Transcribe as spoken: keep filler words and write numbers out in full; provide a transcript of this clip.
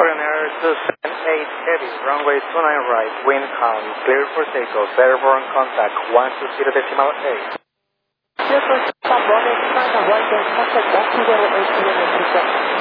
Korean Air two seven eight Heavy, runway two nine right, wind calm, clear for takeoff, airborne contact one two zero decimal eight. 삼 번에 China White and contact one two zero eight P M